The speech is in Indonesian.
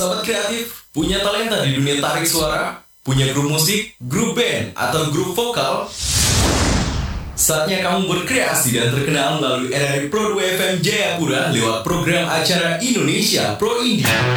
Sobat kreatif, punya talenta di dunia tarik suara? Punya grup musik, grup band, atau grup vokal? Saatnya kamu berkreasi dan terkenal melalui RRI Pro 2 FM Jayapura lewat program acara Indonesia Pro Indie.